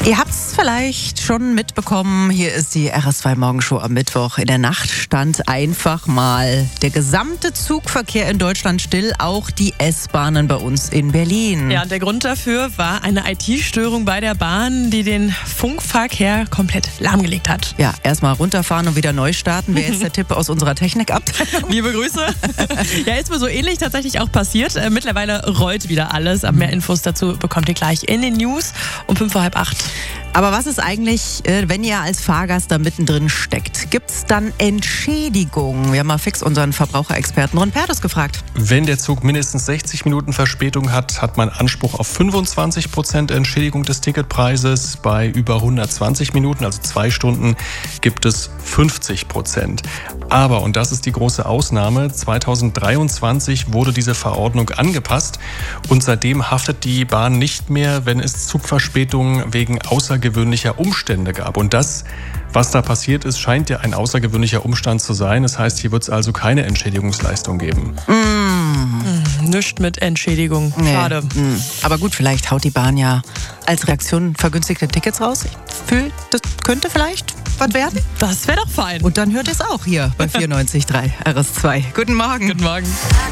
Ihr habt es vielleicht schon mitbekommen, hier ist die RS2 Morgenshow am Mittwoch. In der Nacht stand einfach mal der gesamte Zugverkehr in Deutschland still, auch die S-Bahnen bei uns in Berlin. Ja, und der Grund dafür war eine IT-Störung bei der Bahn, die den Funkverkehr komplett lahmgelegt hat. Ja, erstmal runterfahren und wieder neu starten, wäre jetzt der Tipp aus unserer Technikabteilung. Liebe Grüße. Ja, ist mir so ähnlich tatsächlich auch passiert. Mittlerweile rollt wieder alles. Aber mehr Infos dazu bekommt ihr gleich in den News um 7:45. Aber was ist eigentlich, wenn ihr als Fahrgast da mittendrin steckt? Gibt es dann Entschädigung? Wir haben mal fix unseren Verbraucherexperten Ron Pertus gefragt. Wenn der Zug mindestens 60 Minuten Verspätung hat, hat man Anspruch auf 25% Entschädigung des Ticketpreises. Bei über 120 Minuten, also 2 Stunden, gibt es 50%. Aber, und das ist die große Ausnahme, 2023 wurde diese Verordnung angepasst und seitdem haftet die Bahn nicht mehr, wenn es Zugverspätungen wegen außergewöhnlicher Umstände gab. Und das, was da passiert ist, scheint ja ein außergewöhnlicher Umstand zu sein. Das heißt, hier wird es also keine Entschädigungsleistung geben. Nichts mit Entschädigung. Schade. Aber gut, vielleicht haut die Bahn ja als Reaktion vergünstigte Tickets raus. Ich fühle, das könnte vielleicht was werden. Das wäre doch fein. Und dann hört ihr es auch hier bei 94.3 RS2. Guten Morgen. Guten Morgen.